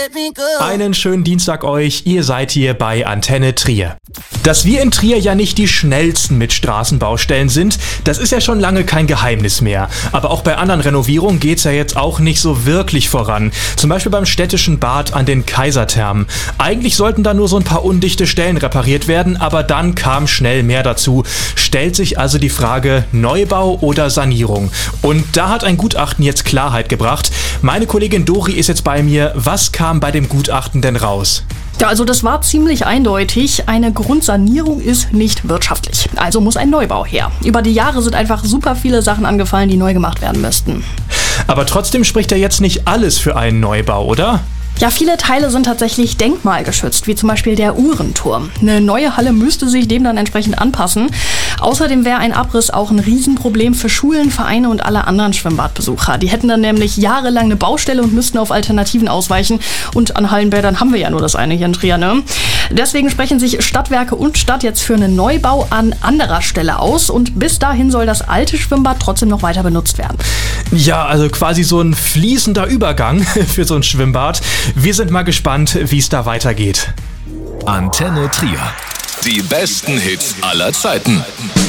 Einen schönen Dienstag euch, ihr seid hier bei Antenne Trier. Dass wir in Trier ja nicht die schnellsten mit Straßenbaustellen sind, das ist ja schon lange kein Geheimnis mehr. Aber auch bei anderen Renovierungen geht's ja jetzt auch nicht so wirklich voran. Zum Beispiel beim städtischen Bad an den Kaiserthermen. Eigentlich sollten da nur so ein paar undichte Stellen repariert werden, aber dann kam schnell mehr dazu. Stellt sich also die Frage, Neubau oder Sanierung? Und da hat ein Gutachten jetzt Klarheit gebracht. Meine Kollegin Dori ist jetzt bei mir. Was kam bei dem Gutachten denn raus? Ja, also das war ziemlich eindeutig. Eine Grundsanierung ist nicht wirtschaftlich. Also muss ein Neubau her. Über die Jahre sind einfach super viele Sachen angefallen, die neu gemacht werden müssten. Aber trotzdem spricht ja jetzt nicht alles für einen Neubau, oder? Ja, viele Teile sind tatsächlich denkmalgeschützt, wie zum Beispiel der Uhrenturm. Eine neue Halle müsste sich dem dann entsprechend anpassen. Außerdem wäre ein Abriss auch ein Riesenproblem für Schulen, Vereine und alle anderen Schwimmbadbesucher. Die hätten dann nämlich jahrelang eine Baustelle und müssten auf Alternativen ausweichen. Und an Hallenbädern haben wir ja nur das eine hier in Trier, ne? Deswegen sprechen sich Stadtwerke und Stadt jetzt für einen Neubau an anderer Stelle aus. Und bis dahin soll das alte Schwimmbad trotzdem noch weiter benutzt werden. Ja, also quasi so ein fließender Übergang für so ein Schwimmbad. Wir sind mal gespannt, wie es da weitergeht. Antenne Trier. Die besten Hits aller Zeiten.